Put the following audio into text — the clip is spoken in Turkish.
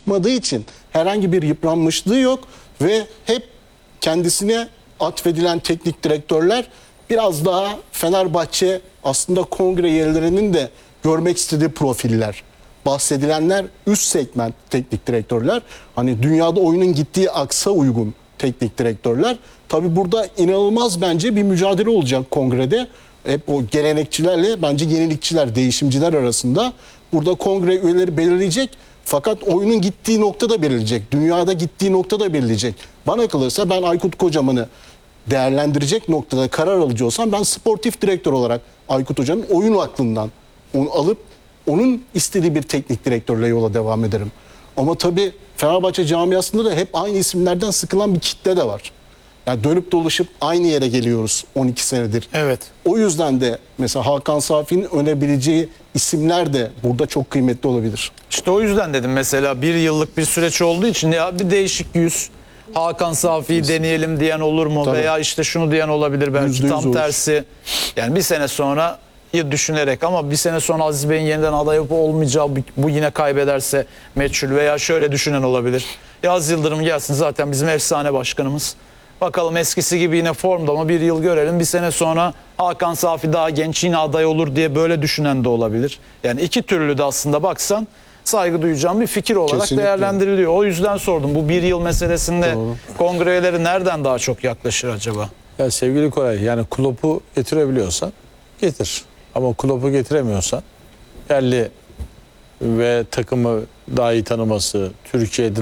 çıkmadığı için herhangi bir yıpranmışlığı yok ve hep kendisine atfedilen teknik direktörler biraz daha Fenerbahçe aslında kongre yerlerinin de görmek istediği profiller. Bahsedilenler üst segment teknik direktörler. Hani dünyada oyunun gittiği aksa uygun teknik direktörler. Tabi burada inanılmaz bence bir mücadele olacak kongrede. Hep o gelenekçilerle bence yenilikçiler, değişimciler arasında. Burada kongre üyeleri belirleyecek. Fakat oyunun gittiği nokta da belirleyecek. Dünyada gittiği nokta da belirleyecek. Bana kalırsa ben Aykut Kocaman'ı değerlendirecek noktada karar alıcı olsam ben sportif direktör olarak Aykut Hoca'nın oyun aklından onu alıp onun istediği bir teknik direktörle yola devam ederim. Ama tabii Fenerbahçe camiasında da hep aynı isimlerden sıkılan bir kitle de var. Yani dönüp dolaşıp aynı yere geliyoruz 12 senedir. Evet. O yüzden de mesela Hakan Safi'nin önebileceği isimler de burada çok kıymetli olabilir. İşte o yüzden dedim mesela bir yıllık bir süreç olduğu için ya bir değişik yüz. Hakan Safi'yi deneyelim diyen olur mu? Tabii. Veya işte şunu diyen olabilir belki %100 tam olur. tersi. Yani bir sene sonra düşünerek ama bir sene sonra Aziz Bey'in yeniden aday olup olmayacağı bu yine kaybederse meçhul veya şöyle düşünen olabilir. Yaz Yıldırım gelsin zaten bizim efsane başkanımız. Bakalım eskisi gibi yine formda mı bir yıl görelim. Bir sene sonra Hakan Safi daha genç yine aday olur diye böyle düşünen de olabilir. Yani iki türlü de aslında baksan saygı duyacağım bir fikir olarak Kesinlikle. değerlendiriliyor. O yüzden sordum. Bu bir yıl meselesinde Doğru. kongre üyeleri nereden daha çok yaklaşır acaba? Ya sevgili Koray, yani Klopp'u getirebiliyorsan getir. Ama Klopp'u getiremiyorsan yerli ve takımı daha iyi tanıması, Türkiye'de